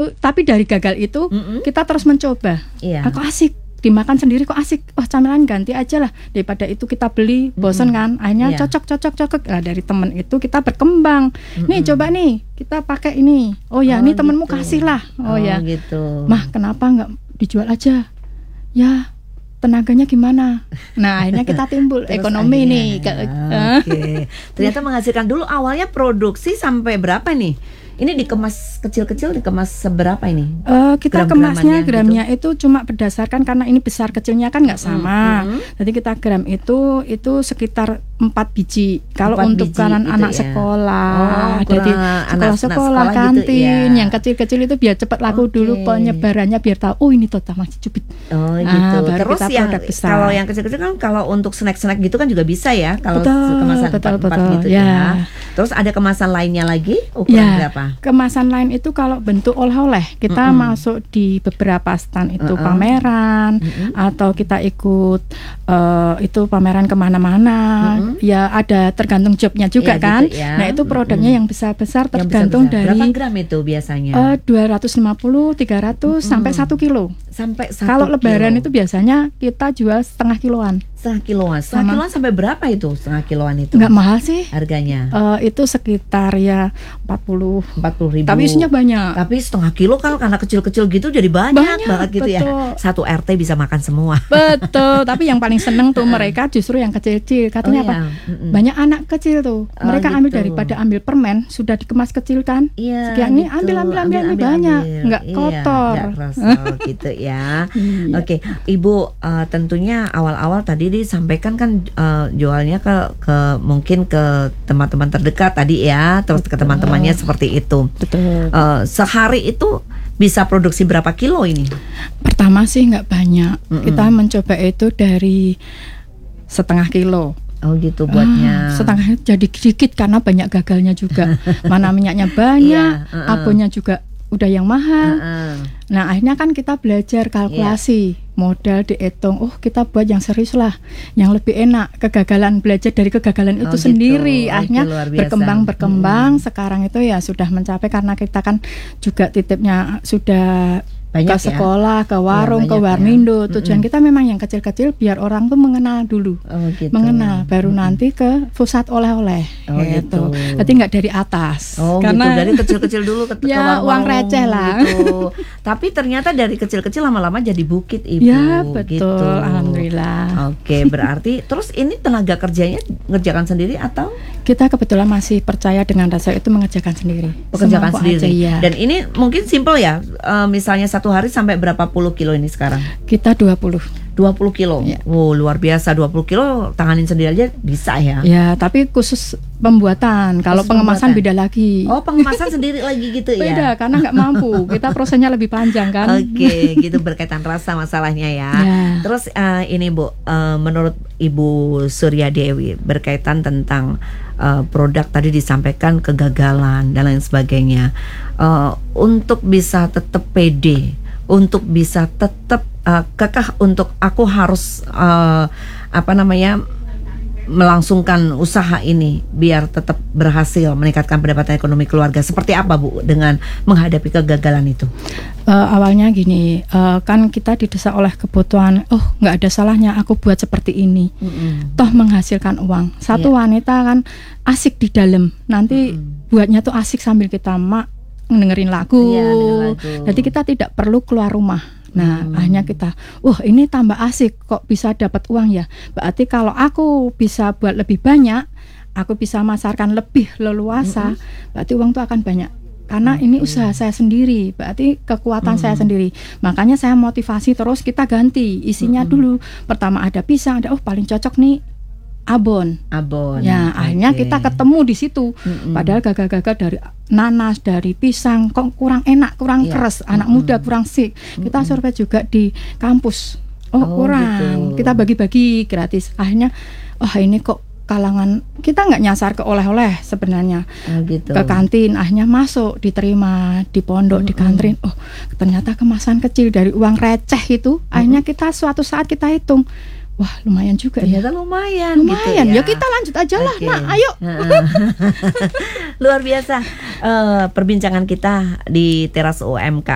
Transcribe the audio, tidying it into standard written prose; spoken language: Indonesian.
tapi dari gagal itu kita terus mencoba. Kok asik dimakan sendiri, kok asik, camilan ganti aja lah daripada itu kita beli bosen kan. Akhirnya cocok. Nah, dari temen itu kita berkembang. Nih coba nih kita pakai ini. Nih temenmu kasih lah. Gitu. Mah kenapa nggak dijual aja? Ya tenaganya gimana? Nah akhirnya kita timbul ekonomi nih. Oke. Ternyata menghasilkan. Dulu awalnya produksi sampai berapa nih? Ini dikemas kecil-kecil, dikemas seberapa ini? Kita kemasnya gramnya gitu? Itu cuma berdasarkan karena ini besar kecilnya kan nggak sama. Jadi kita gram itu sekitar 4 biji. Kalau untuk anak sekolah, jadi sekolah kantin gitu, ya. Yang kecil-kecil itu biar cepat laku dulu penyebarannya, biar tahu ini total masih cubit. Gitu. Terus kalau yang kecil-kecil kan kalau untuk snack-snack gitu kan juga bisa ya. Kalau kemasan 4 gitu ya. Terus ada kemasan lainnya lagi ukuran berapa? Kemasan lain itu kalau bentuk oleh-oleh kita masuk di beberapa stand itu pameran atau kita ikut itu pameran kemana-mana. Ya ada tergantung jobnya juga kan. Gitu, ya. Nah itu produknya yang besar-besar tergantung dari berapa gram itu biasanya? 250, 300 sampai 1 kilo. Sampai 1 Kalau kilo. lebaran itu biasanya kita jual setengah kiloan. Setengah kiloan sampai berapa itu setengah kiloan itu? Nggak mahal sih harganya. Itu sekitar ya 40 ribu. Tapi isinya banyak. Tapi setengah kilo kalau karena kecil-kecil gitu jadi banyak banget gitu ya. Satu RT bisa makan semua. Betul. Tapi yang paling seneng tuh mereka justru yang kecil-kecil. Katanya apa? Banyak anak kecil tuh. Mereka ambil daripada ambil permen sudah dikemas kecil kan. Sekian ini ambil banyak. Nggak kotor. Nggak rosol gitu ya. Oke, Ibu tentunya awal-awal tadi disampaikan kan jualnya ke mungkin ke teman-teman terdekat tadi ya, terus ke teman-temannya seperti itu. Betul. Sehari itu bisa produksi berapa kilo ini? Pertama sih nggak banyak. Kita mencoba itu dari setengah kilo. Oh gitu buatnya. Setengah jadi sedikit karena banyak gagalnya juga. Mana minyaknya banyak, abonnya juga udah yang mahal. Nah akhirnya kan kita belajar kalkulasi, modal dihitung. Kita buat yang serius lah, yang lebih enak. Kegagalan, belajar dari kegagalan itu sendiri. Akhirnya berkembang. Sekarang itu ya sudah mencapai karena kita kan juga titipnya sudah banyak ke sekolah, ke warung, ke Warmindo. Tujuan kita memang yang kecil-kecil biar orang tuh mengenal dulu, mengenal, baru nanti ke pusat oleh-oleh. Gitu. Berarti nggak dari atas. Karena gitu. Dari kecil-kecil dulu ke ya, uang receh lah. Gitu. Tapi ternyata dari kecil-kecil lama-lama jadi bukit, Ibu. Ya betul, gitu. Alhamdulillah. Oke, berarti terus ini tenaga kerjanya ngerjakan sendiri atau? Kita kebetulan masih percaya dengan rasa itu mengerjakan sendiri. Mengerjakan sendiri. Aja, ya. Dan ini mungkin simpel ya. Misalnya satu hari sampai berapa puluh kilo ini sekarang? Kita 20 kilo. Ya. Luar biasa, 20 kilo tanganin sendiri aja bisa ya. Ya, tapi khusus pembuatan. Kalau pengemasan beda lagi. Pengemasan sendiri lagi gitu ya. Beda karena nggak mampu. Kita prosesnya lebih panjang kan. Oke, gitu berkaitan rasa masalahnya ya. Terus ini Bu, menurut Ibu Surya Dewi berkaitan tentang produk tadi disampaikan kegagalan dan lain sebagainya. Untuk bisa tetap pede, untuk bisa tetap kekeh untuk aku harus melangsungkan usaha ini biar tetap berhasil meningkatkan pendapatan ekonomi keluarga. Seperti apa Bu dengan menghadapi kegagalan itu? Awalnya gini, kan kita didesak oleh kebutuhan. Nggak ada salahnya aku buat seperti ini. Toh menghasilkan uang. Satu wanita kan asik di dalam. Nanti buatnya tuh asik sambil kita dengerin lagu. Jadi kita tidak perlu keluar rumah. Nah akhirnya kita ini tambah asik, kok bisa dapat uang ya. Berarti kalau aku bisa buat lebih banyak, aku bisa masarkan lebih leluasa, berarti uang itu akan banyak. Karena ini usaha saya sendiri, berarti kekuatan saya sendiri. Makanya saya motivasi terus, kita ganti isinya dulu. Pertama ada pisang, ada paling cocok nih abon. Ya, akhirnya kita ketemu di situ. Padahal gagal-gagal dari nanas, dari pisang, kok kurang enak, kurang keras. Anak muda kurang sik. Kita survei juga di kampus. Kurang. Gitu. Kita bagi-bagi gratis. Akhirnya, ini kok kalangan kita nggak nyasar ke oleh-oleh sebenarnya. Gitu. Ke kantin, akhirnya masuk, diterima di pondok, di kantin. Ternyata kemasan kecil dari uang receh itu. Akhirnya kita suatu saat kita hitung. Wah lumayan juga. Ternyata lumayan gitu ya. Ya kita lanjut aja lah. Nah ayo. Luar biasa perbincangan kita di Teras UMK